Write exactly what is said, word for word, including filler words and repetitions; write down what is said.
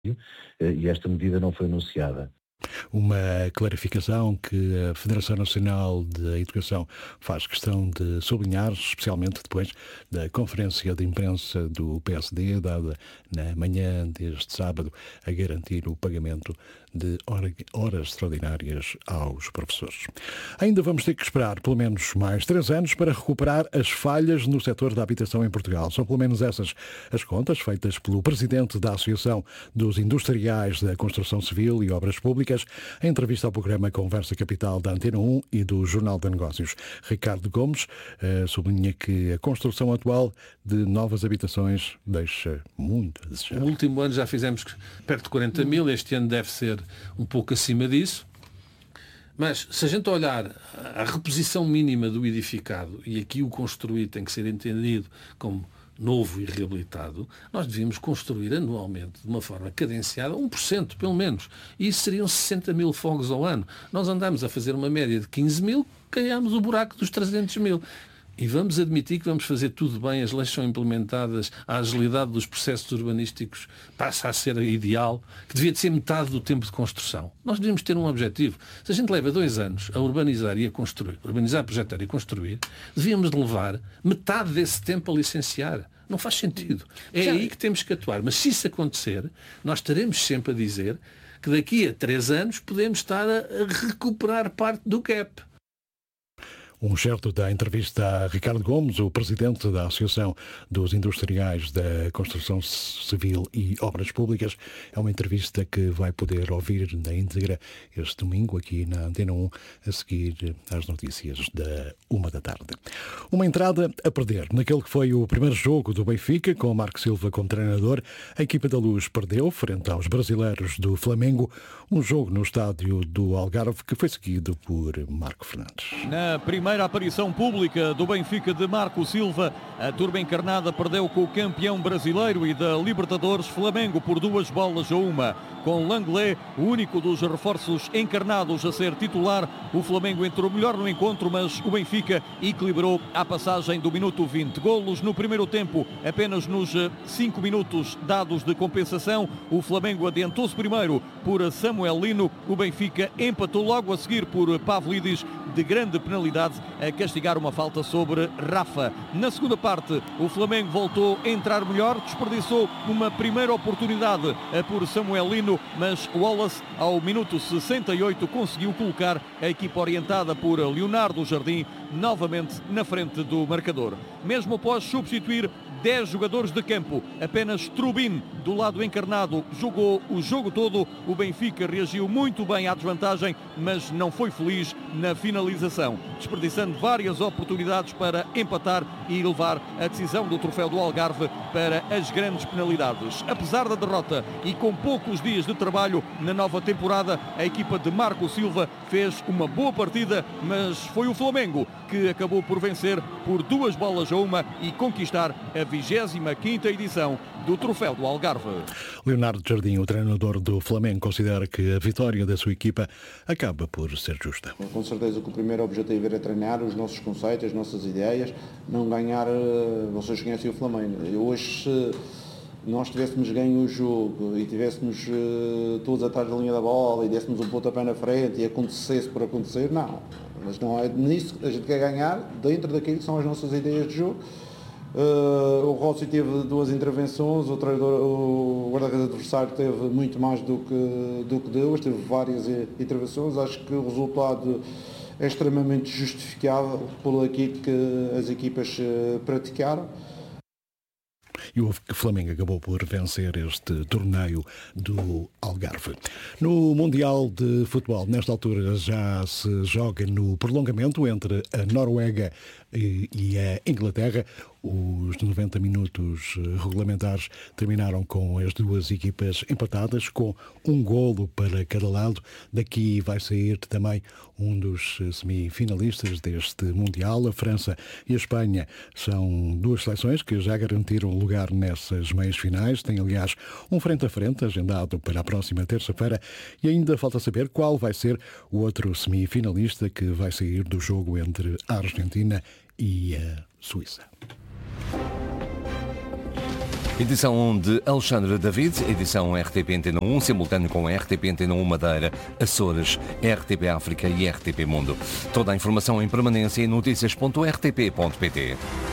e esta medida não foi anunciada. Uma clarificação que a Federação Nacional de Educação faz questão de sublinhar, especialmente depois da conferência de imprensa do P S D, dada na manhã deste sábado, a garantir o pagamento de horas extraordinárias aos professores. Ainda vamos ter que esperar pelo menos mais três anos para recuperar as falhas no setor da habitação em Portugal. São pelo menos essas as contas feitas pelo presidente da Associação dos Industriais da Construção Civil e Obras Públicas, em entrevista ao programa Conversa Capital da Antena um e do Jornal de Negócios. Ricardo Gomes eh, sublinha que a construção atual de novas habitações deixa muito a desejar. No último ano já fizemos perto de quarenta mil, este ano deve ser um pouco acima disso. Mas se a gente olhar a reposição mínima do edificado, e aqui o construir tem que ser entendido como novo e reabilitado, nós devíamos construir anualmente, de uma forma cadenciada, um por cento pelo menos. E isso seriam sessenta mil fogos ao ano. Nós andamos a fazer uma média de quinze mil, ganhamos o buraco dos trezentos mil. E vamos admitir que vamos fazer tudo bem, as leis são implementadas, a agilidade dos processos urbanísticos passa a ser ideal, que devia de ser metade do tempo de construção. Nós devíamos ter um objetivo. Se a gente leva dois anos a urbanizar e a construir, urbanizar, projetar e construir, devíamos de levar metade desse tempo a licenciar. Não faz sentido. É aí que temos que atuar. Mas se isso acontecer, nós estaremos sempre a dizer que daqui a três anos podemos estar a recuperar parte do gap. Um certo da entrevista a Ricardo Gomes, o presidente da Associação dos Industriais da Construção Civil e Obras Públicas. É uma entrevista que vai poder ouvir na íntegra este domingo aqui na Antena um, a seguir às notícias da uma da tarde. Uma entrada a perder naquele que foi o primeiro jogo do Benfica, com Marco Silva como treinador. A equipa da Luz perdeu frente aos brasileiros do Flamengo, um jogo no estádio do Algarve que foi seguido por Marco Fernandes. Na primeira Primeira aparição pública do Benfica de Marco Silva, a turba encarnada perdeu com o campeão brasileiro e da Libertadores Flamengo por duas bolas a uma. Com Langley, o único dos reforços encarnados a ser titular, o Flamengo entrou melhor no encontro, mas o Benfica equilibrou à passagem do minuto vinte. Golos no primeiro tempo, apenas nos cinco minutos dados de compensação. O Flamengo adiantou-se primeiro por Samuel Lino, o Benfica empatou logo a seguir por Pavlidis, de grande penalidade, a castigar uma falta sobre Rafa. Na segunda parte, o Flamengo voltou a entrar melhor, desperdiçou uma primeira oportunidade por Samuel Lino, mas Wallace, ao minuto sessenta e oito, conseguiu colocar a equipa orientada por Leonardo Jardim novamente na frente do marcador. Mesmo após substituir dez jogadores de campo, apenas Trubin, do lado encarnado, jogou o jogo todo. O Benfica reagiu muito bem à desvantagem, mas não foi feliz na finalização, desperdiçando várias oportunidades para empatar e levar a decisão do troféu do Algarve para as grandes penalidades. Apesar da derrota e com poucos dias de trabalho na nova temporada, a equipa de Marco Silva fez uma boa partida, mas foi o Flamengo que acabou por vencer por duas bolas a uma e conquistar a vigésima quinta edição do Troféu do Algarve. Leonardo Jardim, o treinador do Flamengo, considera que a vitória da sua equipa acaba por ser justa. Com certeza que o primeiro objetivo era treinar os nossos conceitos, as nossas ideias, não ganhar. Vocês conhecem o Flamengo. Hoje, se nós tivéssemos ganho o jogo e tivéssemos todos atrás da linha da bola e dessemos um pontapé na frente e acontecesse por acontecer, não. Mas não é nisso que a gente quer ganhar, dentro daquilo que são as nossas ideias de jogo. Uh, o Rossi teve duas intervenções, o, treinador, o guarda-redes adversário teve muito mais do que, do que deu, teve várias intervenções. Acho que o resultado é extremamente justificável por aquilo que as equipas praticaram. E o Flamengo acabou por vencer este torneio do Algarve. No Mundial de Futebol, nesta altura já se joga no prolongamento entre a Noruega e a Inglaterra. Os noventa minutos regulamentares terminaram com as duas equipas empatadas, com um golo para cada lado. Daqui vai sair também um dos semifinalistas deste Mundial. A França e a Espanha são duas seleções que já garantiram lugar nessas meias finais. Tem, aliás, um frente a frente agendado para a próxima terça-feira e ainda falta saber qual vai ser o outro semifinalista que vai sair do jogo entre a Argentina e a Suíça. Edição de Alexandre David, edição R T P Antena um, simultâneo com R T P Antena um Madeira, Açores, R T P África e R T P Mundo. Toda a informação em permanência em notícias ponto r t p ponto p t.